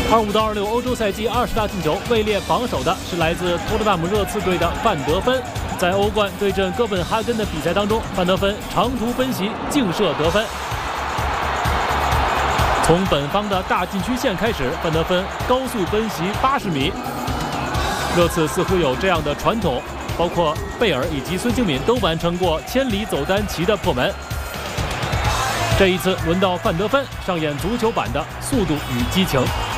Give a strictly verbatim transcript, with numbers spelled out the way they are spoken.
二五到二六欧洲赛季二十大进球位列榜首的是来自托特纳姆热刺队的范德芬。在欧冠对阵哥本哈根的比赛当中，范德芬长途奔袭，劲射得分。从本方的大禁区线开始，范德芬高速奔袭八十米。热刺似乎有这样的传统，包括贝尔以及孙兴敏都完成过千里走单骑的破门。这一次轮到范德芬上演足球版的速度与激情。